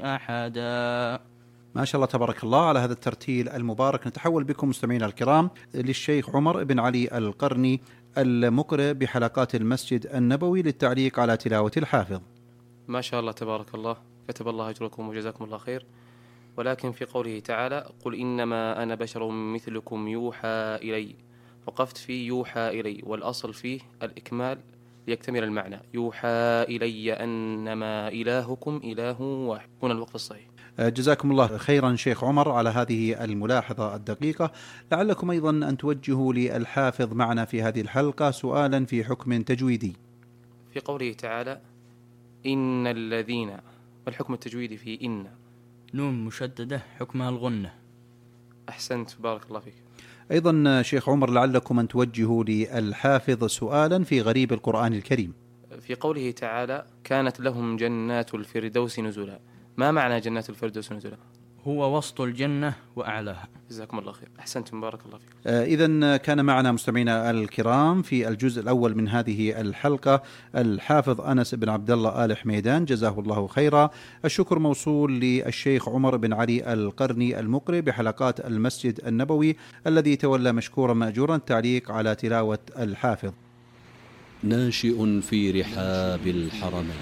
أحدا. ما شاء الله تبارك الله على هذا الترتيل المبارك. نتحول بكم مستمعينا الكرام للشيخ عمر بن علي القرني المقرئ بحلقات المسجد النبوي للتعليق على تلاوة الحافظ. ما شاء الله تبارك الله، كتب الله أجركم وجزاكم الله خير. ولكن في قوله تعالى قل إنما أنا بشر مثلكم يوحى إلي، وقفت في يوحى إلي، والأصل فيه الإكمال ليكتمل المعنى، يوحى إلي أنما إلهكم إله واحد. هنا الوقف الصحيح. جزاكم الله خيرا شيخ عمر على هذه الملاحظة الدقيقة. لعلكم أيضا أن توجهوا للحافظ معنا في هذه الحلقة سؤالا في حكم تجويدي. في قوله تعالى إن الذين، ما الحكم التجويدي في إن؟ نون مشددة حكمها الغنة. أحسنت، بارك الله فيك. أيضا شيخ عمر لعلكم أن توجهوا للحافظ سؤالا في غريب القرآن الكريم. في قوله تعالى كانت لهم جنات الفردوس نزلا، ما معنى جنات الفردوس نزلا؟ هو وسط الجنة وأعلاها. جزاكم الله خير، أحسنتم، بارك الله فيك. إذن كان معنا مستمعينا الكرام في الجزء الأول من هذه الحلقة الحافظ أنس بن عبد الله آل حميدان جزاه الله خيرا. الشكر موصول للشيخ عمر بن علي القرني المقرئ بحلقات المسجد النبوي الذي تولى مشكورا مأجورا التعليق على تلاوة الحافظ. ناشئ في رحاب الحرمين.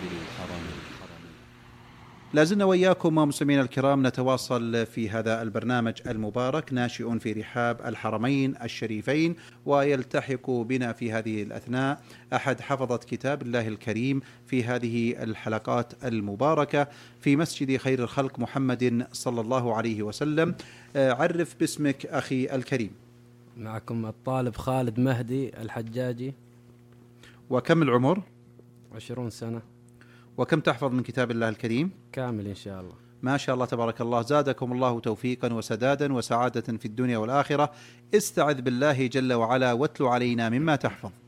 لازلنا وإياكم مستمعينا الكرام نتواصل في هذا البرنامج المبارك ناشئ في رحاب الحرمين الشريفين، ويلتحق بنا في هذه الأثناء أحد حفظة كتاب الله الكريم في هذه الحلقات المباركة في مسجد خير الخلق محمد صلى الله عليه وسلم. عرف باسمك أخي الكريم. معكم الطالب خالد مهدي الحجاجي. وكم العمر؟ 20 سنة. وكم تحفظ من كتاب الله الكريم؟ كامل إن شاء الله. ما شاء الله تبارك الله، زادكم الله توفيقا وسدادا وسعادة في الدنيا والآخرة. استعذ بالله جل وعلا واتل علينا مما تحفظ.